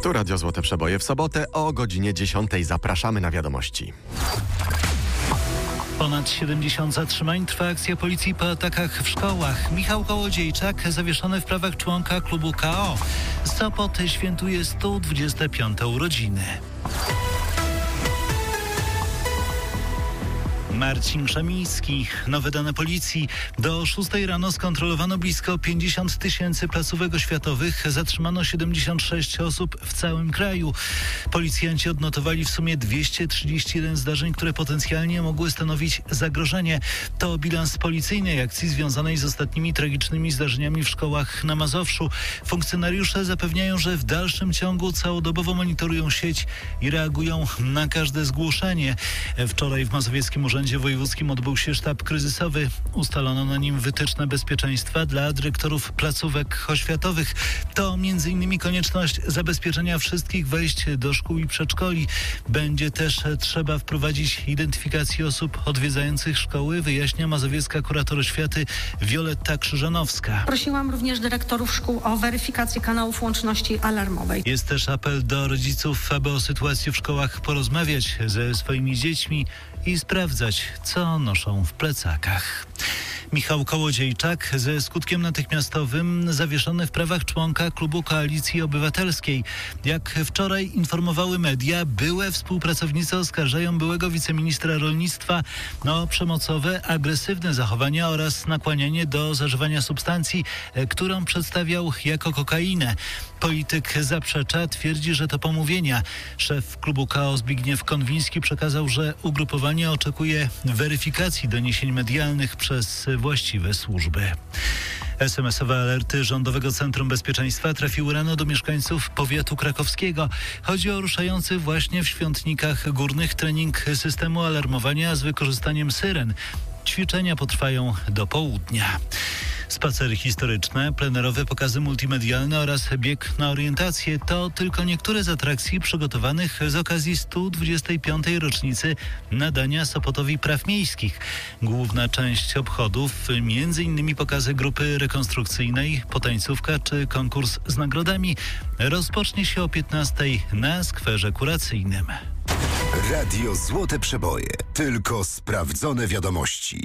Tu Radio Złote Przeboje w sobotę o godzinie 10. Zapraszamy na wiadomości. Ponad 70 zatrzymań, trwa akcja policji po atakach w szkołach. Michał Kołodziejczak zawieszony w prawach członka klubu KO. Sopot świętuje 125. urodziny. Marcin Krzemiński. Nowe dane policji. Do 6 rano skontrolowano blisko 50 000 placówek oświatowych. Zatrzymano 76 osób w całym kraju. Policjanci odnotowali w sumie 231 zdarzeń, które potencjalnie mogły stanowić zagrożenie. To bilans policyjnej akcji związanej z ostatnimi tragicznymi zdarzeniami w szkołach na Mazowszu. Funkcjonariusze zapewniają, że w dalszym ciągu całodobowo monitorują sieć i reagują na każde zgłoszenie. Wczoraj w Mazowieckim Urzędzie Wojewódzkim odbył się sztab kryzysowy. Ustalono na nim wytyczne bezpieczeństwa dla dyrektorów placówek oświatowych. To m.in. konieczność zabezpieczenia wszystkich wejść do szkół i przedszkoli. Będzie też trzeba wprowadzić identyfikację osób odwiedzających szkoły, wyjaśnia mazowiecka kurator oświaty Wioletta Krzyżanowska. Prosiłam również dyrektorów szkół o weryfikację kanałów łączności alarmowej. Jest też apel do rodziców, aby o sytuacji w szkołach porozmawiać ze swoimi dziećmi i sprawdzać, co noszą w plecakach. Michał Kołodziejczak ze skutkiem natychmiastowym zawieszony w prawach członka klubu Koalicji Obywatelskiej. Jak wczoraj informowały media, byłe współpracownicy oskarżają byłego wiceministra rolnictwa o przemocowe, agresywne zachowania oraz nakłanianie do zażywania substancji, którą przedstawiał jako kokainę. Polityk zaprzecza, twierdzi, że to pomówienia. Szef klubu KO Zbigniew Konwiński przekazał, że ugrupowanie oczekuje weryfikacji doniesień medialnych przez właściwe służby. SMS-owe alerty Rządowego Centrum Bezpieczeństwa trafiły rano do mieszkańców powiatu krakowskiego. Chodzi o ruszający właśnie w Świątnikach Górnych trening systemu alarmowania z wykorzystaniem syren. Ćwiczenia potrwają do południa. Spacery historyczne, plenerowe pokazy multimedialne oraz bieg na orientację to tylko niektóre z atrakcji przygotowanych z okazji 125. rocznicy nadania Sopotowi praw miejskich. Główna część obchodów, m.in. pokazy grupy rekonstrukcyjnej, potańcówka czy konkurs z nagrodami, rozpocznie się o 15 na skwerze kuracyjnym. Radio Złote Przeboje. Tylko sprawdzone wiadomości.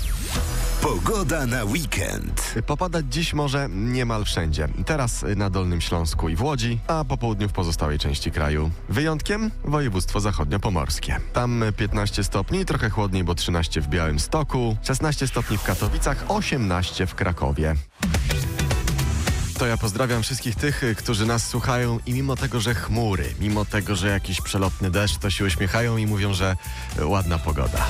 Pogoda na weekend. Popadać dziś może niemal wszędzie. Teraz na Dolnym Śląsku i w Łodzi, a po południu w pozostałej części kraju. Wyjątkiem województwo zachodniopomorskie. Tam 15 stopni, trochę chłodniej, bo 13 w Białymstoku, 16 stopni w Katowicach, 18 w Krakowie. To ja pozdrawiam wszystkich tych, którzy nas słuchają i mimo tego, że chmury, mimo tego, że jakiś przelotny deszcz, to się uśmiechają i mówią, że ładna pogoda.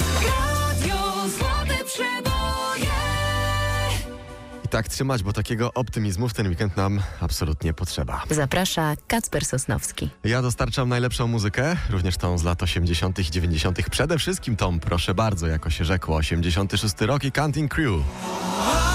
I tak trzymać, bo takiego optymizmu w ten weekend nam absolutnie potrzeba. Zaprasza Kacper Sosnowski. Ja dostarczam najlepszą muzykę, również tą z lat 80. i 90. Przede wszystkim tą, proszę bardzo, jako się rzekło, 86 rok i Counting Crew.